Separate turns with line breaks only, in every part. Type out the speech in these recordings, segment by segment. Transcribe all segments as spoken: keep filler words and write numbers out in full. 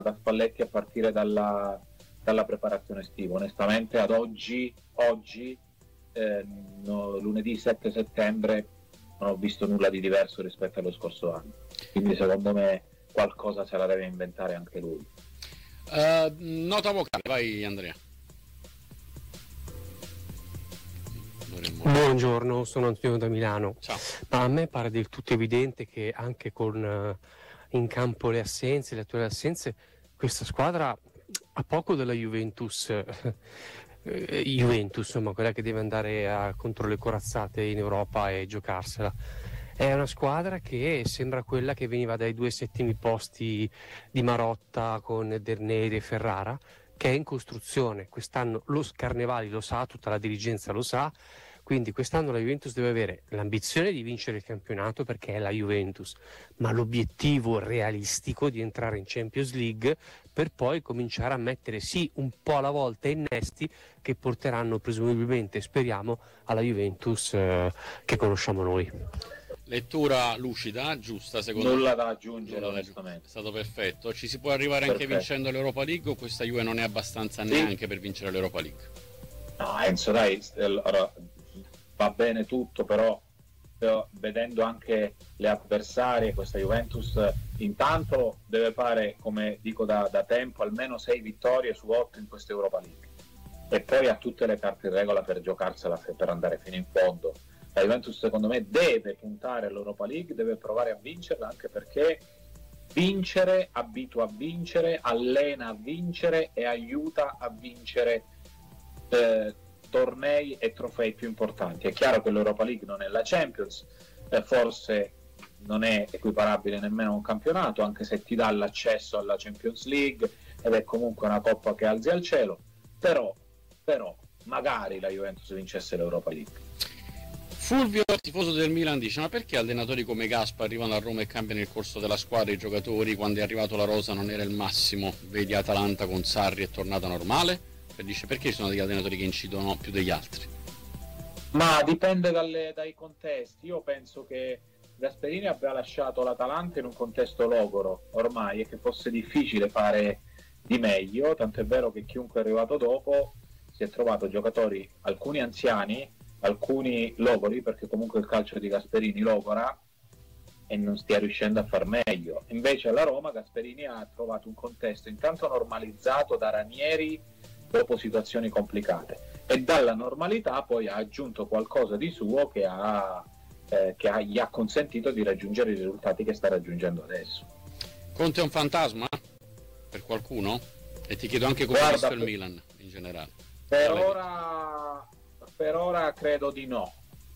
da Spalletti a partire dalla, dalla preparazione estiva. Onestamente ad oggi, oggi eh, no, lunedì sette settembre non ho visto nulla di diverso rispetto allo scorso anno, quindi secondo me qualcosa se la deve inventare anche lui.
Uh, nota vocale, vai Andrea.
Buongiorno, sono Antonio da Milano.
Ciao.
Ma a me pare del tutto evidente che anche con uh, in campo le assenze, le attuali assenze, questa squadra ha poco della Juventus, eh, Juventus, insomma, quella che deve andare a, contro le corazzate in Europa e giocarsela. È una squadra che sembra quella che veniva dai due settimi posti di Marotta con Derneri e Ferrara, che è in costruzione. Quest'anno lo Carnevali lo sa, tutta la dirigenza lo sa, quindi quest'anno la Juventus deve avere l'ambizione di vincere il campionato perché è la Juventus, ma l'obiettivo realistico di entrare in Champions League per poi cominciare a mettere sì un po' alla volta innesti che porteranno presumibilmente, speriamo, alla Juventus eh, che conosciamo noi.
Lettura lucida, giusta secondo
Nulla
me?
da aggiungere,
Nulla da
onestamente.
È stato perfetto. Ci si può arrivare
Perfetto.
anche vincendo l'Europa League o questa Juve non è abbastanza
Sì.
neanche per vincere l'Europa League?
No, Enzo, dai, allora, va bene tutto, però, però vedendo anche le avversarie, questa Juventus intanto deve fare, come dico da, da tempo, almeno sei vittorie su otto in questa Europa League e poi ha tutte le carte in regola per giocarsela, per andare fino in fondo. La Juventus secondo me deve puntare all'Europa League, deve provare a vincerla, anche perché vincere abitua a vincere, allena a vincere e aiuta a vincere eh, tornei e trofei più importanti. È chiaro che l'Europa League non è la Champions, eh, forse non è equiparabile nemmeno a un campionato, anche se ti dà l'accesso alla Champions League ed è comunque una coppa che alzi al cielo, però, però magari la Juventus vincesse l'Europa League.
Fulvio, tifoso del Milan, dice: ma perché allenatori come Gaspa arrivano a Roma e cambiano il corso della squadra? I giocatori, quando è arrivato la rosa, non era il massimo. Vedi Atalanta con Sarri, è tornata normale? E dice: perché ci sono degli allenatori che incidono più degli altri?
Ma dipende dalle, dai contesti. Io penso che Gasperini abbia lasciato l'Atalanta in un contesto logoro ormai e che fosse difficile fare di meglio, tant'è vero che chiunque è arrivato dopo si è trovato giocatori, alcuni anziani, alcuni logori, perché comunque il calcio di Gasperini logora e non stia riuscendo a far meglio. Invece alla Roma Gasperini ha trovato un contesto intanto normalizzato da Ranieri dopo situazioni complicate e dalla normalità poi ha aggiunto qualcosa di suo che, ha, eh, che ha, gli ha consentito di raggiungere i risultati che sta raggiungendo adesso.
Conte è un fantasma? Per qualcuno? E ti chiedo anche come hai visto il
per...
Milan in generale.
Per ora... per ora credo di no.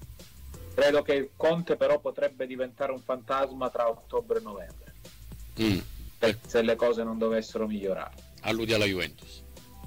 Credo che Conte però potrebbe diventare un fantasma tra ottobre e novembre,
mm.
se, se le cose non dovessero migliorare.
Alludi alla Juventus.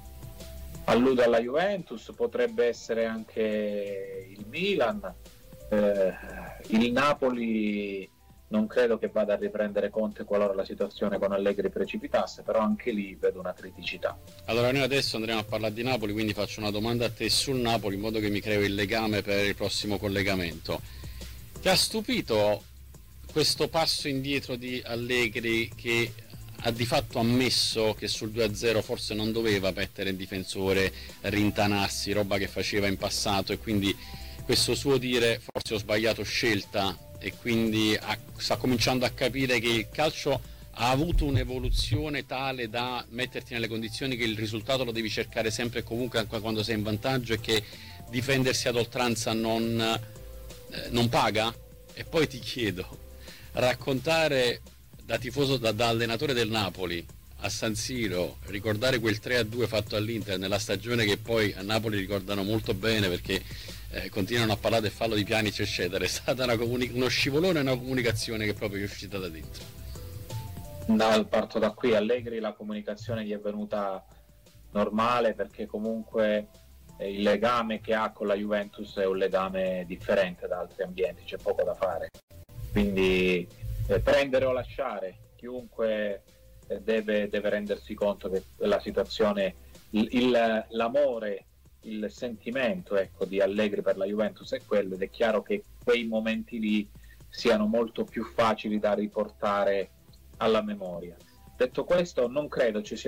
Allude alla Juventus, potrebbe essere anche il Milan, eh, il Napoli non credo che vada a riprendere Conte qualora la situazione con Allegri precipitasse, però anche lì vedo una criticità.
Allora noi adesso andremo a parlare di Napoli, quindi faccio una domanda a te sul Napoli in modo che mi creo il legame per il prossimo collegamento. Ti ha stupito questo passo indietro di Allegri, che ha di fatto ammesso che sul due a zero forse non doveva mettere il difensore, rintanarsi, roba che faceva in passato, e quindi questo suo dire forse ho sbagliato scelta, e quindi ha, sta cominciando a capire che il calcio ha avuto un'evoluzione tale da metterti nelle condizioni che il risultato lo devi cercare sempre e comunque anche quando sei in vantaggio, e che difendersi ad oltranza non, eh, non paga? E poi ti chiedo, raccontare da tifoso, da, da allenatore del Napoli a San Siro, ricordare quel tre a due fatto all'Inter nella stagione che poi a Napoli ricordano molto bene perché eh, continuano a parlare del fallo di Pjanic eccetera, è stata una comuni- uno scivolone e una comunicazione che proprio è uscita da dentro.
No, parto da qui. Allegri la comunicazione gli è venuta normale perché comunque eh, il legame che ha con la Juventus è un legame differente da altri ambienti, c'è poco da fare, quindi eh, prendere o lasciare, chiunque eh, deve, deve rendersi conto che la situazione, il, il, l'amore, il sentimento ecco, di Allegri per la Juventus è quello, ed è chiaro che quei momenti lì siano molto più facili da riportare alla memoria. Detto questo, non credo ci sia